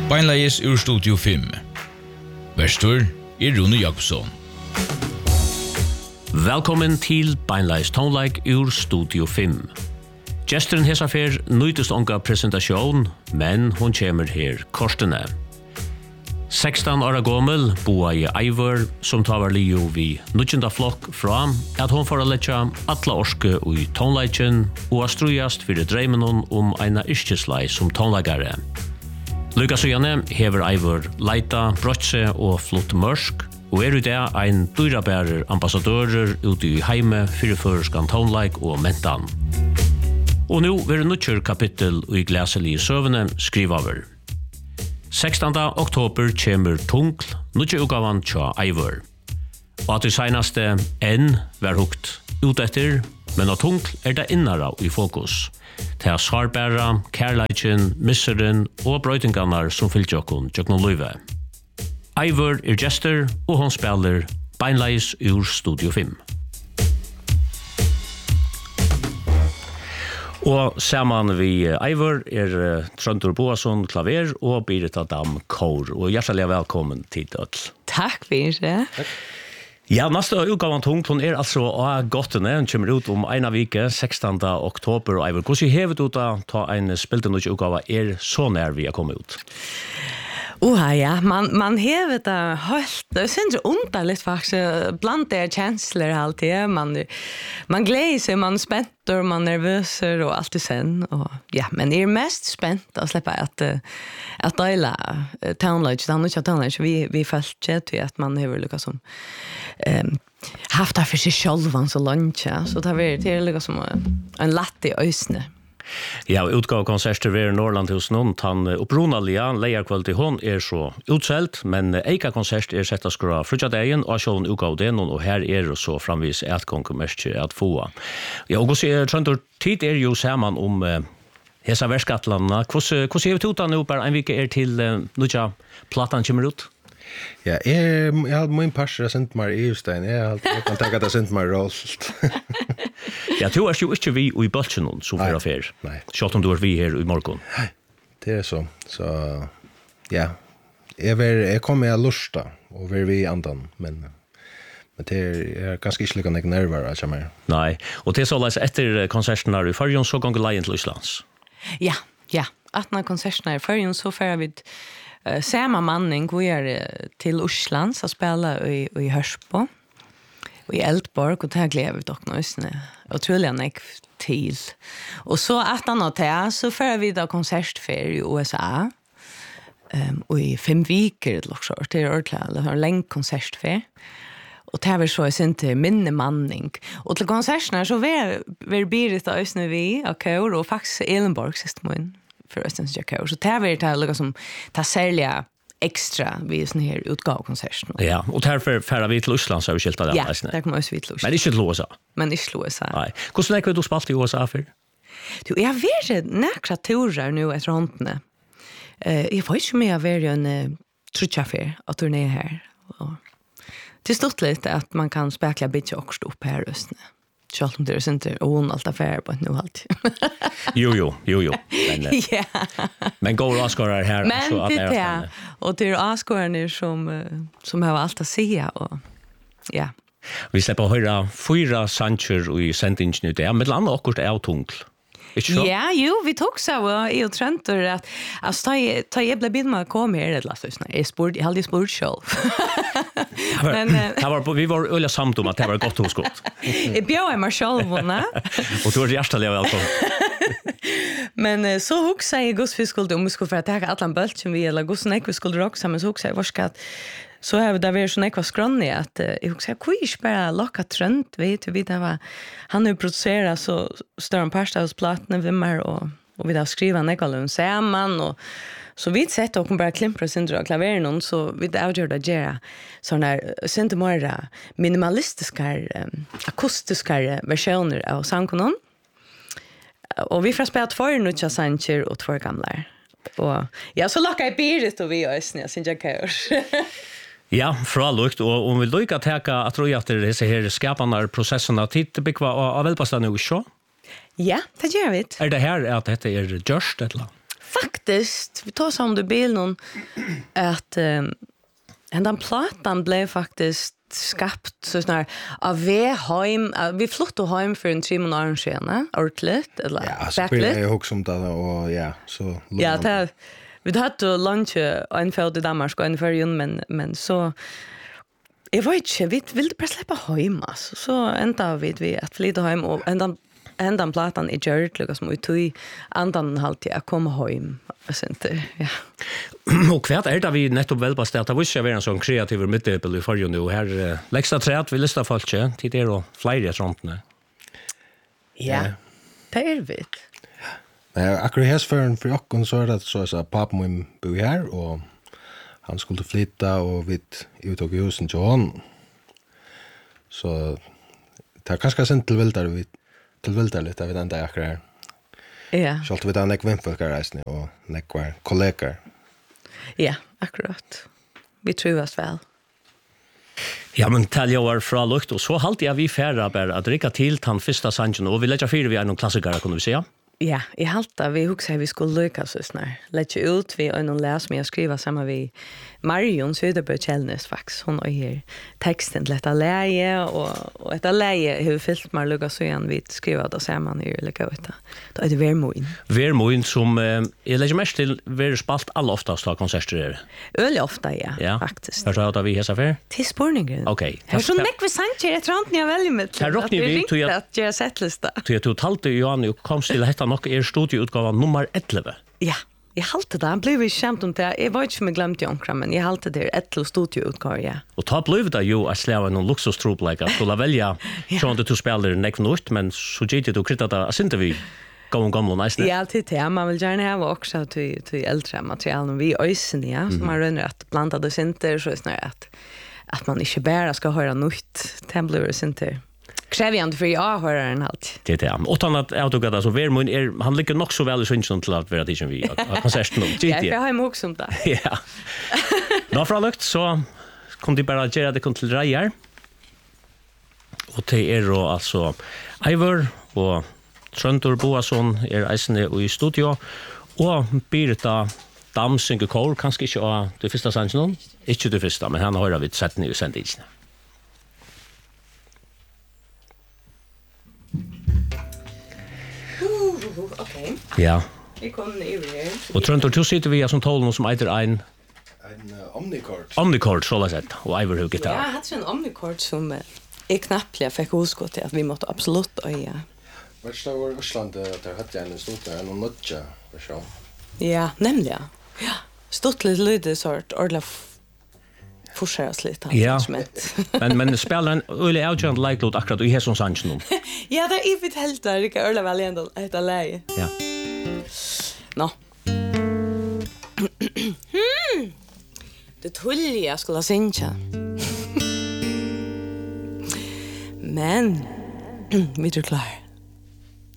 Beinleies ur Studio 5. Verstor Rune Jakobsson. Velkommen til Beinleies tonleik ur Studio 5. Gesteren hessafer nøytest onga presentasjon, men hun kommer her kortene. 16 år gammel boa i Eivor, som tavar lio vi nutjenda flokk fra at hon får letja atla orske ui tonleiken og astrujast fyrir dreimenon eina yrkeslei som tonleikare. Lukas og Janne hever Eivor leita, brotse og flott mørsk, og i det ein dyrabærer ambassadører ute i heime fyrir føreskan tonleik og mentan. Og nå vil nutjer kapittel i glæselige søvene skrivaver. 16. oktober kommer Tungl, nutje utgavan tja Eivor. Og at det senaste enn var hukt ut etter, men av Tungl det innara i fokus. Det svarbæra, kærleikjen, misseren og brøytingarnar som fyllt jokkun tjokkun løyve. Eivor gester, og hon spiller Beinleies ur Studio 5. Og saman vi Eivor Trøndur Boasson klaver og Birita Dam kor. Og hjertelig velkommen til død. Takk for det. Ja, neste utgavan Tungt, hun altså av gottene. Hun kommer ut en vike, 16. oktober. Og Eivor, hvordan hevet du da ta en spilte noe utgava så nær vi kommet ut? Ja, man hever det helt, det synes jeg underligt faktisk, blant det kjensler alltid, man gleder seg, man spenter, man nervøser og alt det sen, og ja, men jeg mest spent å slippe at døyla townlodge, det er ikke townlodge, vi følte ikke til at man hever lukket som haft det for seg selv, så lunch, så det er lukket som en latt i øysene. Ja, utgav konserter ved Norrland hos noen, han oppronalige leierkvalitet hon så utselt, men eika konsert sett å skra frutjadegen, og sjån utgav det noen, og her så framvis et konkurmersk at få. Ja, og Trøndur, tid jo saman om hesa verskatlandene. Hvordan er vi tog nå bare en vike til nødja platan kommer ut? Ja, jeg har min parser har sendt meg i Ustein. Jeg kan tenke at jeg har sendt meg råst. Ja, du jo ikke vi i Bøltjen som for affær. Nei. Selv om du vi her i morgen. Nei, det så. Så, ja. Jeg kommer med lusta, og vi andan, men det ganske ikke like nerver at jeg mer. Nei, og det så leis etter konsertene i Førjøen, så ganger leien til Islands. Ja. 18 konsertene i Førjøen, så fører vi samma manning går till Osland så spelar i Hörsbo och i Eldborg och där glädjer vi dock nöjsne otroligt nek till och så att han så för vi då konsertfär i USA och i 5 veckor också det ordentligt en lång konsertfär och det var så inte minne manning och till konserterna så var Birita ösne vi och faktiskt Elenborg system för östens Jackau. Så det är det som tar särliga extra vid sån här utgåvkonserten. Ja, och därför färra vi till Island så har vi skilt det. Ja, där kommer vi till Island. Men inte till USA. Men inte till USA. Nej. Hvordan är det du spalt i USA för? Du, jag vet näkra turer nu efter håndene. Jag vet inte om jag var en trutchaffär att turné här. Det stod lite att man kan spekla bitch också upp här just nu. Själv om det inte hon allt affär på nu allt. Jo. Men, ja. Men går Oscar här men så att det är och det är Oscar som har allt att säga och ja. Vi släpper höra 4 sancher i sendingen nu där med landa akkurat är Tungl. Ja, vi tog så i Trøndur att ta jag blev bidma kom här det last lyssna. Jag hade sport själv. Men vi var öliga samt om att det var gott hos gott. Jag bjöd mig själv och du är hjärtligt välkommen. Men så huxar jag Gus vi skulle för att ta alla bult som vi eller Gus vi skulle roxa men så huxar jag varskat så har vi där vi så nekva skronnig att jag huxar quiz bara locka Trönt vet du det var han har producerat så större pastas plattan vimmer och vi där skriva nekva samman och så vi sett och bara klimpra syndra klaveren och så vi avgjorde att göra såna här syntemora minimalistiska akustiska versioner av sången. Och vi får spela 2 nya sancher och 2 gamla. Och ja, så lockar jag Berit och vi ösnä jag synja kaos. Ja, fra lukt, og om vi lykker teka at tror jeg at disse her skapende prosessene tid bekva av velpastet nå, ikke? Ja, det gjør vi. Det her at dette gjørst, eller? faktiskt, vi tar som du bil någon att den platan blev faktiskt skapt så snar av vi flyttade hem för en 3 månader sedan, ordentligt eller ja, så blir jag också om det och ja, så ja, det vi hade lunch en fält i Danmark och en färjan men så jag vet inte, vi ville bara släppa hem alltså. Så ända vi att flytta hem och ändan platan är gjort liksom ut i andan halvtid att komma hem. Ja. Och kvart det vi nettopp velbast att det visste vara en sån kreativ middel i förrjun och här lägsta träet vi listar folk till det och flera sånt. Ja. Det är vi. Akkurat här för oss så är det så att pappa min bor här och han skulle flytta och vi uttog i husen till honom. Så det är ganska sent tillvildar lite av den där akkurat här. Ja. Så vi tar nekvinnfolkareisning och nekvar kollegor. Ja, akkurat. Vi trivas väl. Ja, men talja var fra lukt, og så halte jeg vi færre bare at rikka til den første sangen, og vi letja fire vi er noen klassikere, kunne vi säga. Ja, I halte vi husker vi skulle lykkes oss når. Letja ut vi og noen les med å skrive sammen vi Marion Söderberg Kjellnes faktisk. Hun har her teksten til dette leie, og dette leie har vi fyllt med å lykkes så igjen vi skriver det sammen i eller gøyta. Da er det Vermoin. Vermoin som jeg legger mest til ver spalt alle oftast av konserter. Ølig ofta, ja, faktisk. Hva sa vi hesa fer? Til spårningen. Ok. Her så nekk vi sanger, jeg tror ikke jeg velger med til. Her råkner vi til at gjøre settlista. Til at du talte Johan og kom til dette nok studieutgave nummer 11. Ja. Jag halte det. Han blev ju skämt om det. Jag var inte som jag glömde Jonkra, men jag halte det ett studioutgång, ja. Och ta blev det ju att släva någon luxustrupp like att skulle välja så inte du spelar neck något, men så gick det att krytta det. Alltså inte vi gamla nice. Ja, det man vill gärna ha också till äldre material och vi ösen, ja. Så man rönner att blanda det inte så snarare att man inte bara ska höra nytt. Det blir det inte. Krävande för jag hör en halt. Det är och annat autogada så Vermoin han ligger nog så väl i synsen till att vara det som vi konserten nog. Ja, jag har också om det. Ja. Nå fra lukt så kom de bara göra det till rejer. Och det är då alltså Ivor och Tröntor Boasson eisne i studio och Birta Damsing och Kål kanske inte av det första sangen. Inte det första, men han har vi sett nu sen dit. Okej. Ja. Vi kommer över här. Och Tröntor då sitter vi som tål som heter en Omnicord. Omnicord så var det. Och Ivor hur gitarr. Ja, jag hade en Omnicord som är knappliga fick huska till att vi måste absolut öja. Vad står var Island där hade en stor en notcha version. Ja, nämligen. Ja. Stort lite sort ordla forseras lite ja. men spelar en öle outjant like lot akkurat i hesson sanchen. Ja, det är vid helt där det öle väl ändå heter läge. Ja. Nå. Det tulliga skulle synja. Men vi tror klar.